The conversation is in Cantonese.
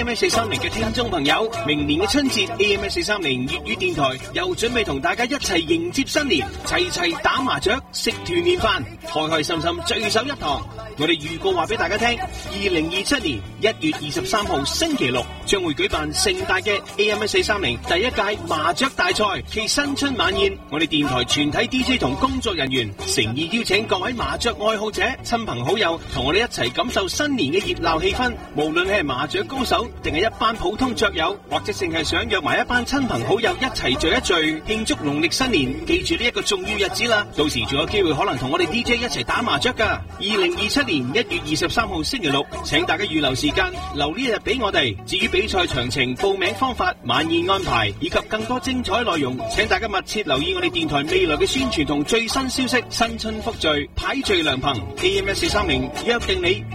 AM430嘅聽眾朋友，明年嘅春節 AM430粵語電台又準備同大家一齊迎接新年，齊齊打麻雀、食團年飯，開開心心聚首一堂。我哋預告話俾大家聽，2027年1月23號星期六將會舉辦盛大嘅 AM430第一屆麻雀大賽暨新春晚宴。我哋電台全體 DJ 同工作人員誠意邀請各位麻雀愛好者、親朋好友同我哋一齊感受新年嘅熱鬧氣氛。無論你係麻雀高手，定係一班普通雀友，或者淨係想約埋一班親朋好友一齊聚一聚，慶祝農曆新年。記住呢一個重要日子啦，到時仲有機會可能同我哋 DJ 一齊打麻雀噶。2027年1月23號星期六，請大家預留時間，留呢一日俾我哋。至於比賽詳情、報名方法、晚宴安排以及更多精彩內容，請大家密切留意我哋電台未來嘅宣傳同最新消息。新春福聚，牌聚良朋，AM430約定你。